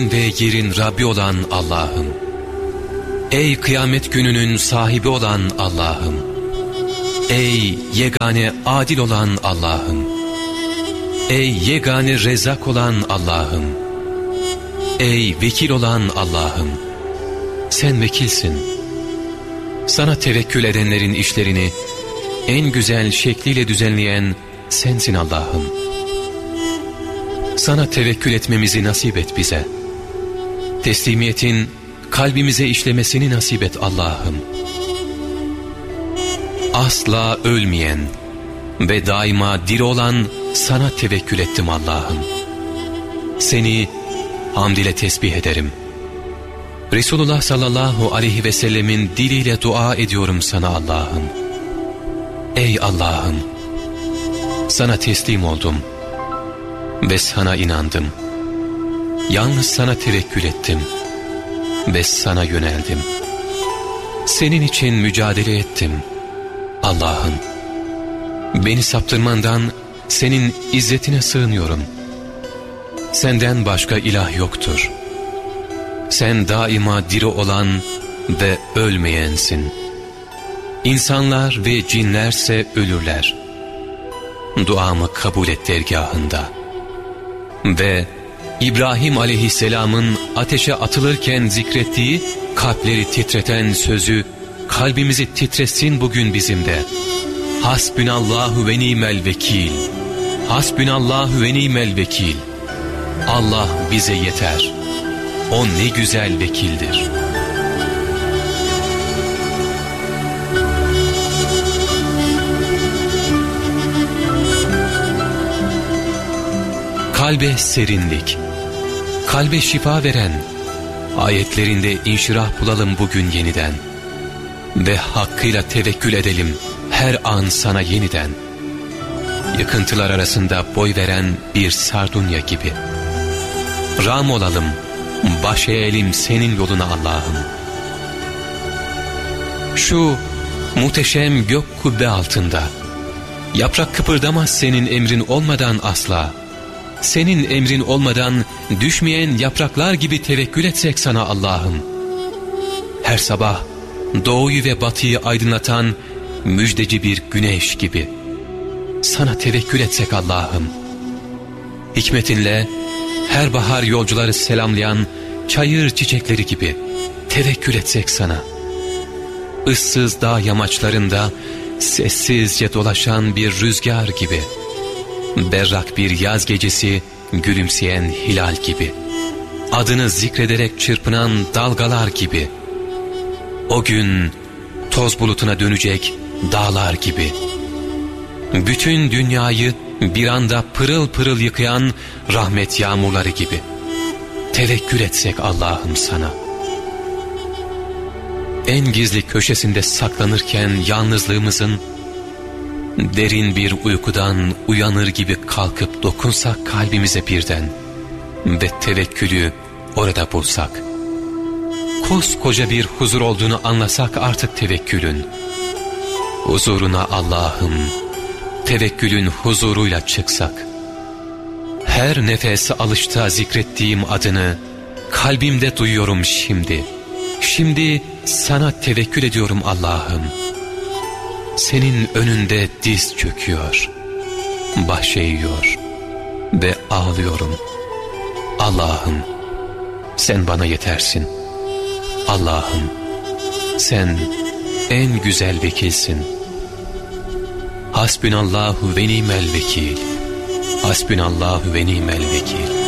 ve yerin Rabbi olan Allah'ım, ey kıyamet gününün sahibi olan Allah'ım, ey yegane adil olan Allah'ım, ey yegane Rezzak olan Allah'ım, ey vekil olan Allah'ım, sen vekilsin. Sana tevekkül edenlerin işlerini en güzel şekliyle düzenleyen sensin Allah'ım. Sana tevekkül etmemizi nasip et bize. Teslimiyetin kalbimize işlemesini nasip et Allah'ım. Asla ölmeyen ve daima diri olan sana tevekkül ettim Allah'ım. Seni hamd ile tesbih ederim. Resulullah sallallahu aleyhi ve sellemin diliyle dua ediyorum sana Allah'ım. Ey Allah'ım, sana teslim oldum ve sana inandım. Yalnız sana tevekkül ettim ve sana yöneldim. Senin için mücadele ettim. Allah'ım, beni saptırmandan senin izzetine sığınıyorum. Senden başka ilah yoktur. Sen daima diri olan ve ölmeyensin. İnsanlar ve cinlerse ölürler. Duamı kabul et dergahında. Ve İbrahim aleyhisselamın ateşe atılırken zikrettiği, kalpleri titreten sözü kalbimizi titretsin bugün bizim de. Hasbünallahu ve nimel vekil. Hasbünallahu ve nimel vekil. Allah bize yeter. O ne güzel vekildir. Kalbe serinlik, kalbe şifa veren, ayetlerinde inşirah bulalım bugün yeniden. Ve hakkıyla tevekkül edelim her an sana yeniden. Yıkıntılar arasında boy veren bir sardunya gibi. Ram olalım, baş eğelim senin yoluna Allah'ım. Şu muhteşem gök kubbe altında, yaprak kıpırdamaz senin emrin olmadan asla. Senin emrin olmadan düşmeyen yapraklar gibi tevekkül etsek sana Allah'ım. Her sabah doğuyu ve batıyı aydınlatan müjdeci bir güneş gibi sana tevekkül etsek Allah'ım. Hikmetinle her bahar yolcuları selamlayan çayır çiçekleri gibi tevekkül etsek sana. Issız dağ yamaçlarında sessizce dolaşan bir rüzgar gibi, berrak bir yaz gecesi gülümseyen hilal gibi, adını zikrederek çırpınan dalgalar gibi, o gün toz bulutuna dönecek dağlar gibi, bütün dünyayı bir anda pırıl pırıl yıkayan rahmet yağmurları gibi tevekkül etsek Allah'ım sana. En gizli köşesinde saklanırken yalnızlığımızın, derin bir uykudan uyanır gibi kalkıp dokunsak kalbimize birden ve tevekkülü orada bulsak, koskoca bir huzur olduğunu anlasak artık tevekkülün, huzuruna Allah'ım tevekkülün huzuruyla çıksak, her nefes alışta zikrettiğim adını kalbimde duyuyorum şimdi. Şimdi sana tevekkül ediyorum Allah'ım. Senin önünde diz çöküyor, baş eğiyor ve ağlıyorum. Allah'ım, sen bana yetersin. Allah'ım, sen en güzel vekilsin. Hasbünallahu ve nimel vekil. Hasbünallahu ve nimel vekil.